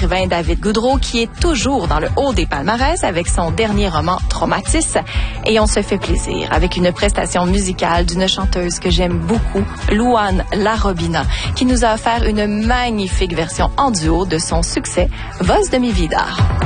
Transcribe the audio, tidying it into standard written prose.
l'écrivain David Goudreau qui est toujours dans le haut des palmarès avec son dernier roman Traumatis. Et on se fait plaisir avec une prestation musicale d'une chanteuse que j'aime beaucoup, Louane Larobina, qui nous a offert une magnifique version en duo de son succès Voz de mi vida.